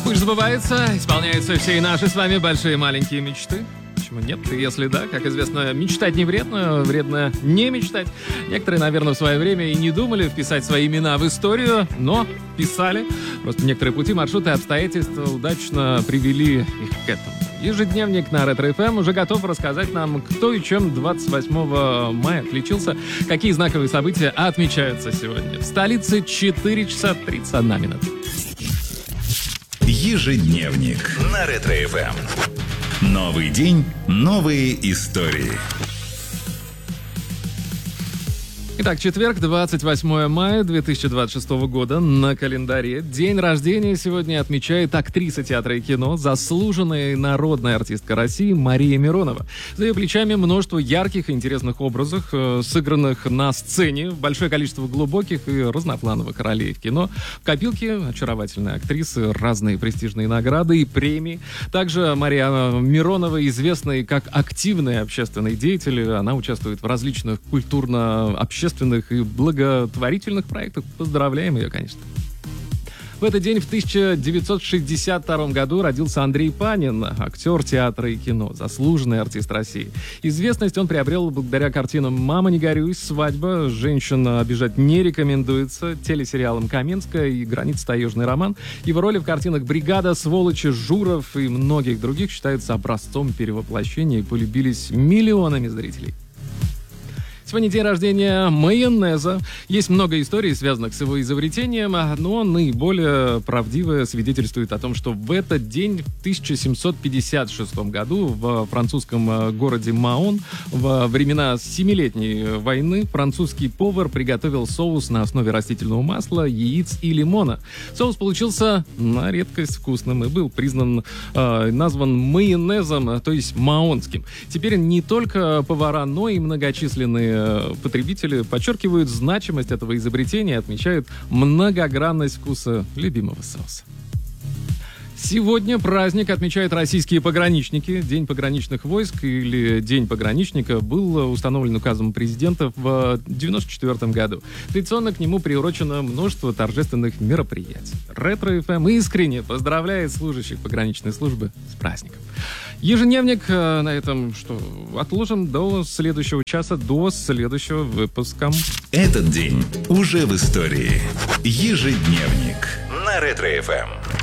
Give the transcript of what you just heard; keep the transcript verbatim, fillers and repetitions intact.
Пусть забывается, исполняются все и наши с вами большие и маленькие мечты. Почему нет? Если да, как известно, мечтать не вредно, вредно не мечтать. Некоторые, наверное, в свое время и не думали вписать свои имена в историю, но писали. Просто некоторые пути, маршруты и обстоятельства удачно привели их к этому. Ежедневник на Ретро эф эм уже готов рассказать нам, кто и чем двадцать восьмого мая отличился, какие знаковые события отмечаются сегодня. В столице четыре часа тридцать одна минута. Ежедневник на Ретро эф эм. Новый день, новые истории. Итак, четверг, двадцать восьмое мая две тысячи двадцать шестого года на календаре. День рождения сегодня отмечает актриса театра и кино, заслуженная народная артистка России Мария Миронова. За ее плечами множество ярких и интересных образов, э, сыгранных на сцене, большое количество глубоких и разноплановых ролей в кино. В копилке очаровательные актрисы, разные престижные награды и премии. Также Мария Миронова известна и как активный общественный деятель. Она участвует в различных культурно-общественных и благотворительных проектах. Поздравляем ее, конечно. В этот день в тысяча девятьсот шестьдесят втором году родился Андрей Панин, актер театра и кино, заслуженный артист России. Известность он приобрел благодаря картинам «Мама, не горюй», «Свадьба», «Женщин обижать не рекомендуется», телесериалам «Каменская» и «Граница. Таежный роман». Его роли в картинах «Бригада», «Сволочи», «Журов» и многих других считаются образцом перевоплощения и полюбились миллионами зрителей. Сегодня день рождения майонеза. Есть много историй, связанных с его изобретением, но наиболее правдивое свидетельствует о том, что в этот день, в тысяча семьсот пятьдесят шестом году, в французском городе Маон, во времена Семилетней войны, французский повар приготовил соус на основе растительного масла, яиц и лимона. Соус получился на редкость вкусным и был признан, э, назван майонезом, то есть маонским. Теперь не только повара, но и многочисленные потребители подчеркивают значимость этого изобретения и отмечают многогранность вкуса любимого соуса. Сегодня праздник отмечают российские пограничники. День пограничных войск или День пограничника был установлен указом президента в девяносто четвёртом году. Традиционно к нему приурочено множество торжественных мероприятий. Ретро эф эм искренне поздравляет служащих пограничной службы с праздником. Ежедневник на этом что отложим до следующего часа, до следующего выпуска. Этот день уже в истории. Ежедневник на Ретро эф эм.